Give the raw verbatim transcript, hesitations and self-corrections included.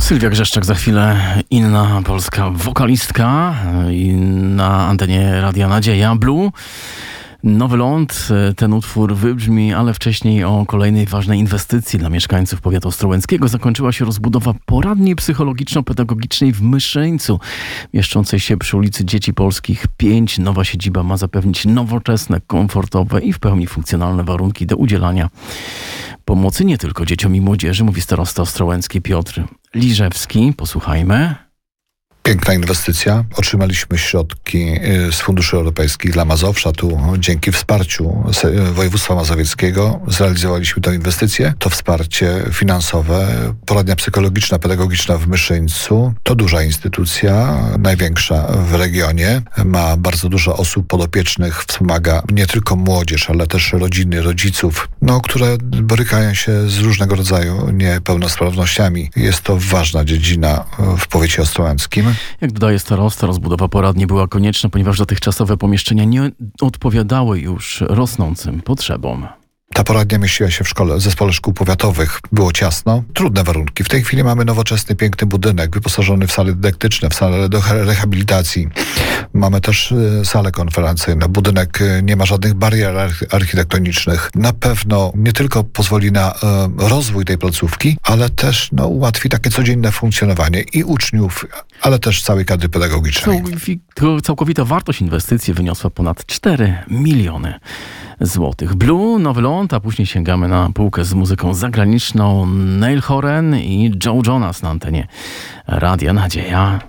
Sylwia Grzeszczak, za chwilę inna polska wokalistka i na antenie Radia Nadzieja. Blue, Nowy Ląd. Ten utwór wybrzmi, ale wcześniej o kolejnej ważnej inwestycji dla mieszkańców powiatu ostrołęckiego. Zakończyła się rozbudowa poradni psychologiczno-pedagogicznej w Myszyńcu, mieszczącej się przy ulicy Dzieci Polskich pięć. Nowa siedziba ma zapewnić nowoczesne, komfortowe i w pełni funkcjonalne warunki do udzielania pomocy nie tylko dzieciom i młodzieży, mówi starosta ostrołęcki Piotr Liżewski. Posłuchajmy. Piękna inwestycja. Otrzymaliśmy środki z funduszy europejskich dla Mazowsza. Tu dzięki wsparciu województwa mazowieckiego zrealizowaliśmy tę inwestycję. To wsparcie finansowe. Poradnia psychologiczna, pedagogiczna w Myszyńcu to duża instytucja, największa w regionie. Ma bardzo dużo osób podopiecznych, wspomaga nie tylko młodzież, ale też rodziny, rodziców, no, które borykają się z różnego rodzaju niepełnosprawnościami. Jest to ważna dziedzina w powiecie ostrołęckim. Jak dodaje starosta, rozbudowa poradni była konieczna, ponieważ dotychczasowe pomieszczenia nie odpowiadały już rosnącym potrzebom. Ta poradnia mieściła się w szkole, zespole szkół powiatowych. Było ciasno, trudne warunki. W tej chwili mamy nowoczesny, piękny budynek, wyposażony w sale dydaktyczne, w sale do rehabilitacji. Mamy też salę konferencyjną. Budynek nie ma żadnych barier architektonicznych. Na pewno nie tylko pozwoli na e, rozwój tej placówki, ale też no, ułatwi takie codzienne funkcjonowanie i uczniów, ale też całej kadry pedagogicznej. Całkowita wartość inwestycji wyniosła ponad cztery miliony złotych. Blue, Nowy Ląd, a później sięgamy na półkę z muzyką zagraniczną. Neil Horan i Joe Jonas na antenie Radia Nadzieja.